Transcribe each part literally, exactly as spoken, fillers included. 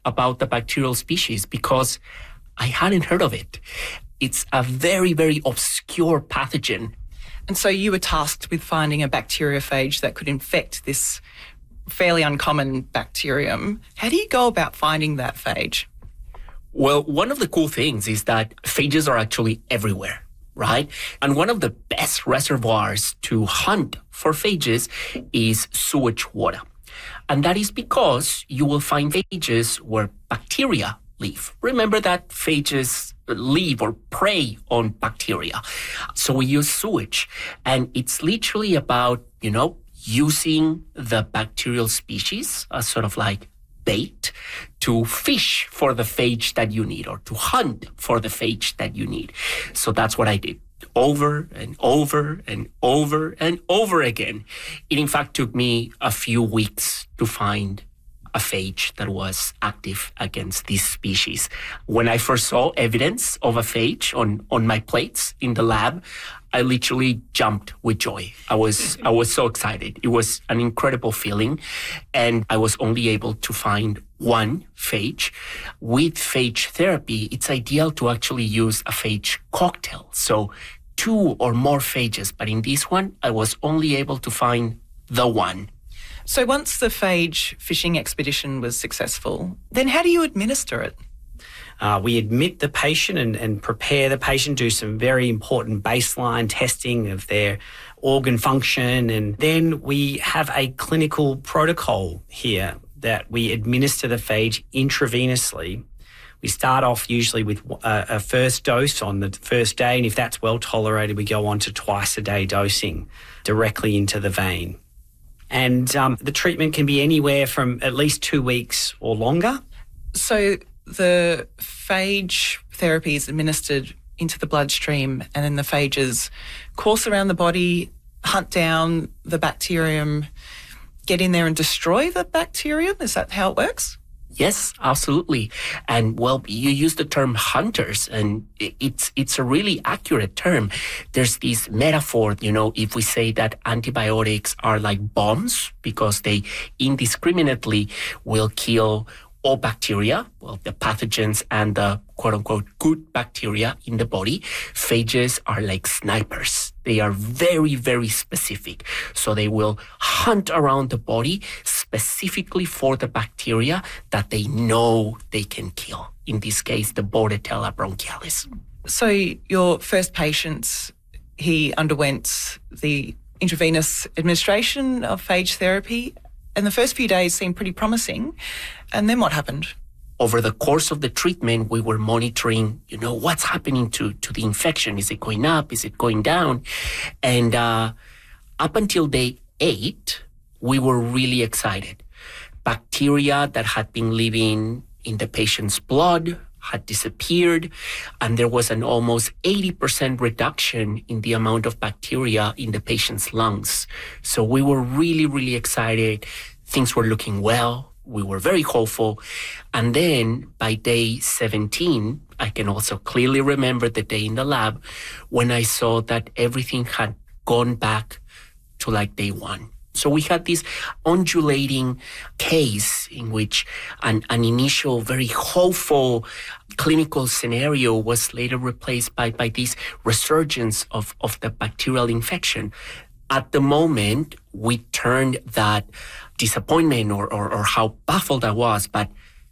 about the bacterial species because I hadn't heard of it. It's a very, very obscure pathogen. And so you were tasked with finding a bacteriophage that could infect this fairly uncommon bacterium. How do you go about finding that phage? Well, one of the cool things is that phages are actually everywhere, right? And one of the best reservoirs to hunt for phages is sewage water. And that is because you will find phages where bacteria live. Remember that phages live or prey on bacteria. So we use sewage, and it's literally about, you know, using the bacterial species as sort of like bait to fish for the phage that you need or to hunt for the phage that you need. So that's what I did over and over and over and over again. It in fact took me a few weeks to find a phage that was active against this species. When I first saw evidence of a phage on, on my plates in the lab, I literally jumped with joy. I was I was so excited. It was an incredible feeling. And I was only able to find one phage. With phage therapy, it's ideal to actually use a phage cocktail. So two or more phages. But in this one, I was only able to find the one. So once the phage fishing expedition was successful, then how do you administer it? Uh, we admit the patient and, and prepare the patient, do some very important baseline testing of their organ function, and then we have a clinical protocol here that we administer the phage intravenously. We start off usually with a, a first dose on the first day, and if that's well tolerated, we go on to twice a day dosing directly into the vein. And um, the treatment can be anywhere from at least two weeks or longer. So the phage therapy is administered into the bloodstream, and then the phages course around the body, hunt down the bacterium, get in there and destroy the bacterium? Is that how it works? Yes, absolutely. And well, you use the term hunters, and it's it's a really accurate term. There's this metaphor, you know, if we say that antibiotics are like bombs because they indiscriminately will kill all bacteria, well, the pathogens and the quote-unquote good bacteria in the body. Phages are like snipers. They are very, very specific. So they will hunt around the body specifically for the bacteria that they know they can kill. In this case, the Bordetella bronchialis. So your first patient, he underwent the intravenous administration of phage therapy, and the first few days seemed pretty promising. And then what happened? Over the course of the treatment, we were monitoring, you know, what's happening to, to the infection. Is it going up? Is it going down? And uh, up until day eight, we were really excited. Bacteria that had been living in the patient's blood had disappeared, and there was an almost eighty percent reduction in the amount of bacteria in the patient's lungs. So we were really, really excited. Things were looking well. We were very hopeful. And then by day seventeen, I can also clearly remember the day in the lab when I saw that everything had gone back to like day one. So we had this undulating case in which an, an initial very hopeful clinical scenario was later replaced by, by this resurgence of, of the bacterial infection. At the moment, we turned that disappointment or, or, or how baffled I was, but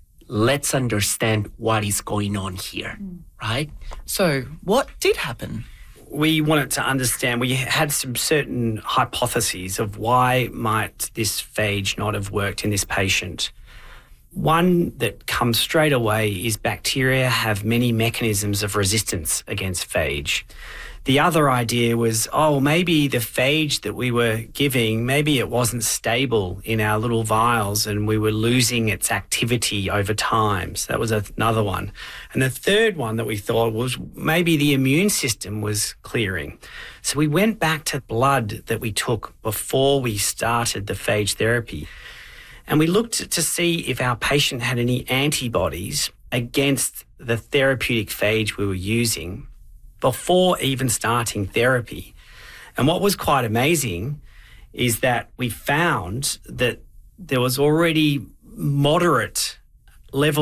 let's understand what is going on here, mm. right? So what did happen? We wanted to understand, we had some certain hypotheses of why might this phage not have worked in this patient. One that comes straight away is bacteria have many mechanisms of resistance against phage. The other idea was, oh, maybe the phage that we were giving, maybe it wasn't stable in our little vials and we were losing its activity over time. So that was another one. And the third one that we thought was maybe the immune system was clearing. So we went back to blood that we took before we started the phage therapy, and we looked to see if our patient had any antibodies against the therapeutic phage we were using before even starting therapy. And what was quite amazing is that we found that there was already moderate level